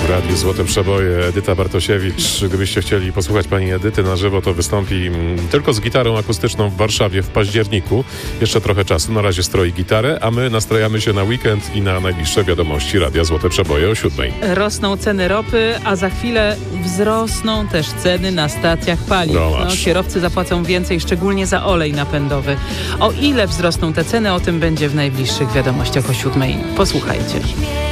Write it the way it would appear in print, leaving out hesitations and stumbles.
W Radiu Złote Przeboje Edyta Bartosiewicz. Gdybyście chcieli posłuchać pani Edyty na żywo, to wystąpi tylko z gitarą akustyczną w Warszawie w październiku. Jeszcze trochę czasu. Na razie stroi gitarę, a my nastrajamy się na weekend i na najbliższe wiadomości Radia Złote Przeboje o 7:00. Rosną ceny ropy, a za chwilę wzrosną też ceny na stacjach paliw. Kierowcy zapłacą więcej, szczególnie za olej napędowy. O ile wzrosną te ceny, o tym będzie w najbliższych wiadomościach o 7:00. Posłuchajcie.